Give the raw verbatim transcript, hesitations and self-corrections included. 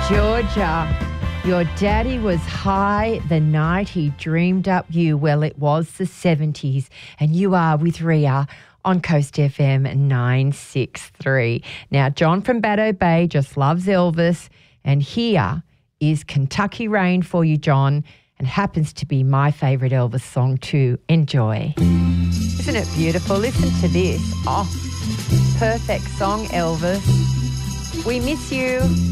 Georgia, your daddy was high the night he dreamed up you. Well, it was the seventies, and you are with Ria on Coast F M nine sixty-three. Now, John from Baddo Bay just loves Elvis, and here is Kentucky Rain for you, John, and happens to be my favourite Elvis song too. Enjoy. Isn't it beautiful? Listen to this. Oh, perfect song, Elvis. We miss you.